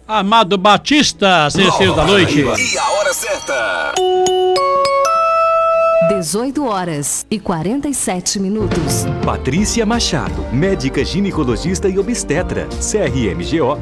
Amado Batista, 6 da noite. E a hora certa. 18h47 Patrícia Machado, médica ginecologista e obstetra, CRMGO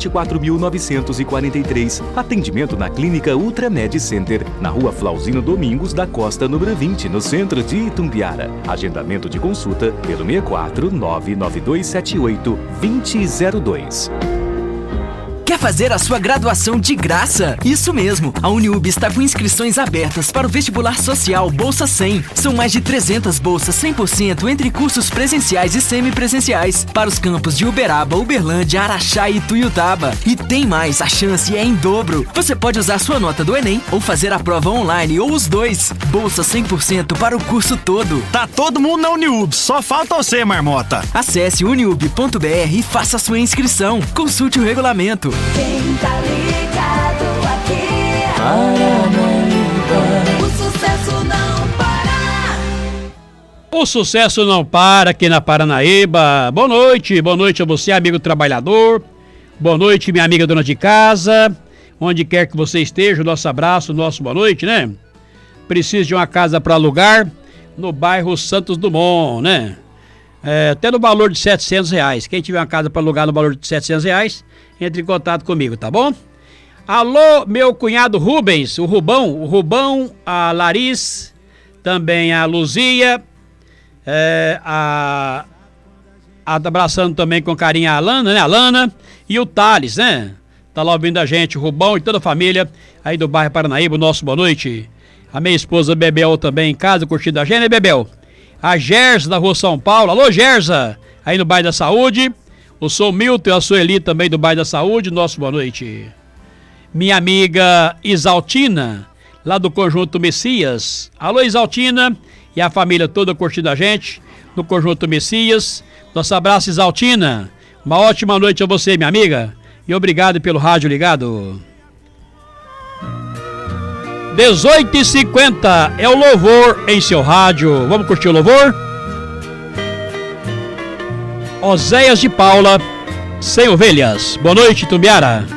24.943. Atendimento na Clínica Ultramed Center, na Rua Flauzino Domingos da Costa, número 20, no centro de Itumbiara. Agendamento de consulta pelo 64 99278 2002. Quer fazer a sua graduação de graça? Isso mesmo! A Uniub está com inscrições abertas para o vestibular social Bolsa 100. São mais de 300 bolsas 100% entre cursos presenciais e semipresenciais para os campos de Uberaba, Uberlândia, Araxá e Tuiutaba. E tem mais, a chance é em dobro. Você pode usar sua nota do Enem ou fazer a prova online ou os dois. Bolsa 100% para o curso todo. Tá todo mundo na Uniub, só falta você, marmota. Acesse uniub.br e faça a sua inscrição. Consulte o regulamento. Quem tá ligado aqui? Paranaíba. O sucesso não para. O sucesso não para aqui na Paranaíba. Boa noite a você, amigo trabalhador. Boa noite, minha amiga dona de casa. Onde quer que você esteja, o nosso abraço, o nosso boa noite, né? Precisa de uma casa para alugar no bairro Santos Dumont, né? Até no valor de R$700. Quem tiver uma casa para alugar no valor de R$700, entre em contato comigo, tá bom? Alô, meu cunhado Rubens, o Rubão, a Laris, também a Luzia, abraçando também com carinho a Alana, né? A Lana e o Thales, né? Tá lá ouvindo a gente, o Rubão e toda a família aí do bairro Paranaíba, o nosso boa noite. A minha esposa Bebel também em casa, curtindo a gente, né, Bebel? A Gersa da Rua São Paulo, alô Gersa, aí no bairro da Saúde. O Sou Milton e a Sueli também do bairro da Saúde, nosso boa noite. Minha amiga Isaltina, lá do Conjunto Messias. Alô Isaltina e a família toda curtindo a gente no Conjunto Messias. Nosso abraço, Isaltina. Uma ótima noite a você, minha amiga. E obrigado pelo rádio ligado. 18h50 é o louvor em seu rádio. Vamos curtir o louvor? Oséias de Paula, Sem Ovelhas. Boa noite, Tumbiara.